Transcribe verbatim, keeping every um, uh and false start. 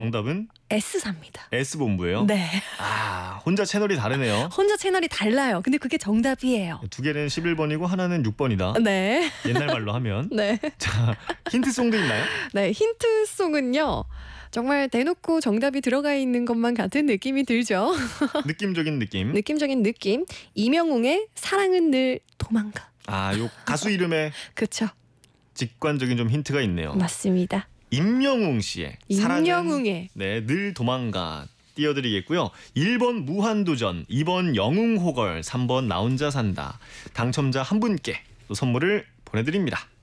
정답은 S사입니다. S본부예요? 네. 아, 혼자 채널이 다르네요. 혼자 채널이 달라요. 근데 그게 정답이에요. 두 개는 십일 번이고 하나는 육 번이다. 네. 옛날 말로 하면. 네. 자, 힌트송도 있나요? 네, 힌트송은요. 정말 대놓고 정답이 들어가 있는 것만 같은 느낌이 들죠. 느낌적인 느낌. 느낌적인 느낌. 이명웅의 사랑은 늘 도망가. 아, 요 가수 이름에 그렇죠. 직관적인 좀 힌트가 있네요. 맞습니다. 임영웅 씨의 사랑은 임영웅의 네, 늘 도망가 띄워드리겠고요. 일 번 무한도전, 이 번 영웅호걸, 삼 번 나 혼자 산다. 당첨자 한 분께 또 선물을 보내드립니다.